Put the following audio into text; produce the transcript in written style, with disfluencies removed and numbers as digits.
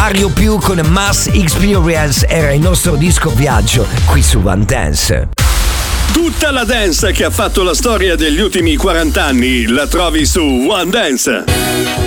Mario Più con Mass Experience era il nostro disco viaggio qui su One Dance. Tutta la dance che ha fatto la storia degli ultimi 40 anni la trovi su One Dance.